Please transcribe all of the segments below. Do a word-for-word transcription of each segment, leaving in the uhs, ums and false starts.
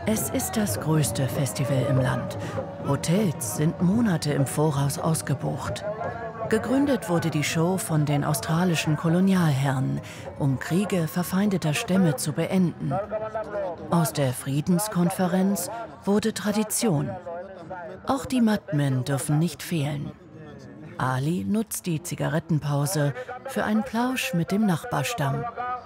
Es ist das größte Festival im Land. Hotels sind Monate im Voraus ausgebucht. Gegründet wurde die Show von den australischen Kolonialherren, um Kriege verfeindeter Stämme zu beenden. Aus der Friedenskonferenz wurde Tradition. Auch die Madmen dürfen nicht fehlen. Ali nutzt die Zigarettenpause für einen Plausch mit dem Nachbarstamm.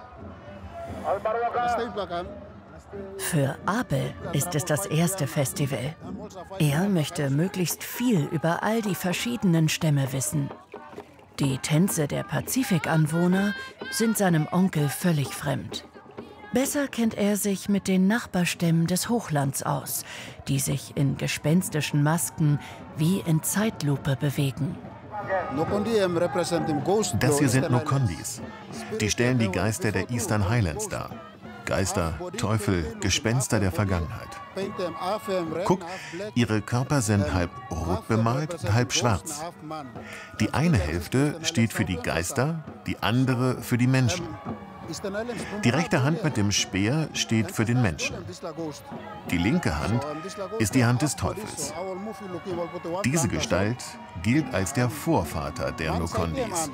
Für Abel ist es das erste Festival. Er möchte möglichst viel über all die verschiedenen Stämme wissen. Die Tänze der Pazifikanwohner sind seinem Onkel völlig fremd. Besser kennt er sich mit den Nachbarstämmen des Hochlands aus, die sich in gespenstischen Masken wie in Zeitlupe bewegen. Das hier sind Nokondis. Die stellen die Geister der Eastern Highlands dar. Geister, Teufel, Gespenster der Vergangenheit. Guck, ihre Körper sind halb rot bemalt und halb schwarz. Die eine Hälfte steht für die Geister, die andere für die Menschen. Die rechte Hand mit dem Speer steht für den Menschen. Die linke Hand ist die Hand des Teufels. Diese Gestalt gilt als der Vorvater der Nokondis.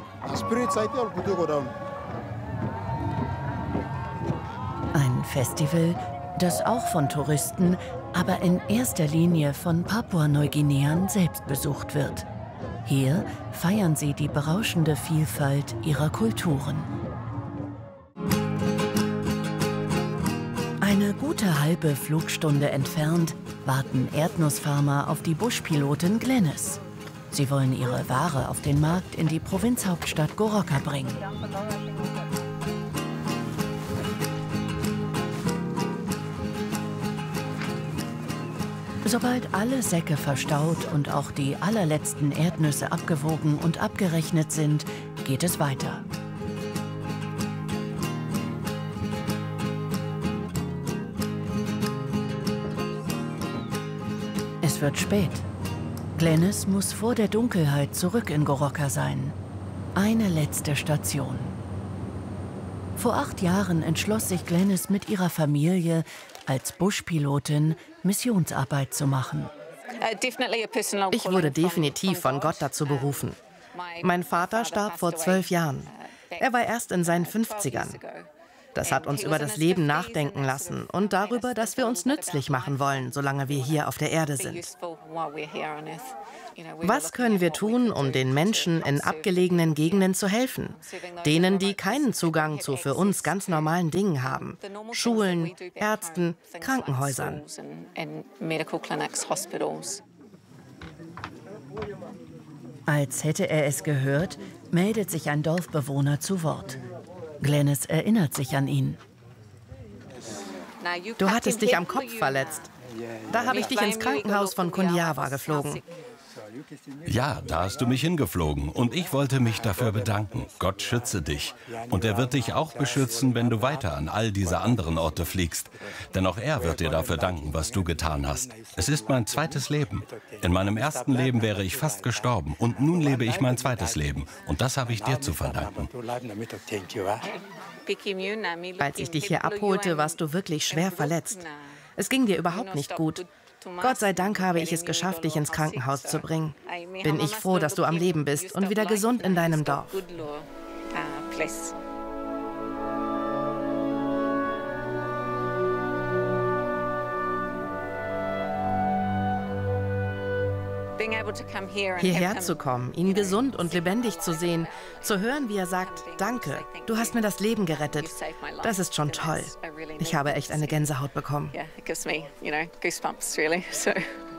Ein Festival, das auch von Touristen, aber in erster Linie von Papua-Neuguineern selbst besucht wird. Hier feiern sie die berauschende Vielfalt ihrer Kulturen. Eine gute halbe Flugstunde entfernt warten Erdnussfarmer auf die Buschpilotin Glenys. Sie wollen ihre Ware auf den Markt in die Provinzhauptstadt Goroka bringen. Sobald alle Säcke verstaut und auch die allerletzten Erdnüsse abgewogen und abgerechnet sind, geht es weiter. Es wird spät. Glenys muss vor der Dunkelheit zurück in Goroka sein. Eine letzte Station. Vor acht Jahren entschloss sich Glenys mit ihrer Familie, als Buschpilotin Missionsarbeit zu machen. Ich wurde definitiv von Gott dazu berufen. Mein Vater starb vor zwölf Jahren. Er war erst in seinen fünfzigern. Das hat uns über das Leben nachdenken lassen und darüber, dass wir uns nützlich machen wollen, solange wir hier auf der Erde sind. Was können wir tun, um den Menschen in abgelegenen Gegenden zu helfen? Denen, die keinen Zugang zu für uns ganz normalen Dingen haben. Schulen, Ärzten, Krankenhäusern. Als hätte er es gehört, meldet sich ein Dorfbewohner zu Wort. Glenys erinnert sich an ihn. Du hattest dich am Kopf verletzt. Da habe ich dich ins Krankenhaus von Kundiawa geflogen. Ja, da hast du mich hingeflogen und ich wollte mich dafür bedanken. Gott schütze dich. Und er wird dich auch beschützen, wenn du weiter an all diese anderen Orte fliegst. Denn auch er wird dir dafür danken, was du getan hast. Es ist mein zweites Leben. In meinem ersten Leben wäre ich fast gestorben und nun lebe ich mein zweites Leben. Und das habe ich dir zu verdanken. Als ich dich hier abholte, warst du wirklich schwer verletzt. Es ging dir überhaupt nicht gut. Gott sei Dank habe ich es geschafft, dich ins Krankenhaus zu bringen. Bin ich froh, dass du am Leben bist und wieder gesund in deinem Dorf. Hierher zu kommen, ihn gesund und lebendig zu sehen, zu hören, wie er sagt, danke, du hast mir das Leben gerettet, das ist schon toll. Ich habe echt eine Gänsehaut bekommen. Yeah, it gives me, you know, goosebumps really. So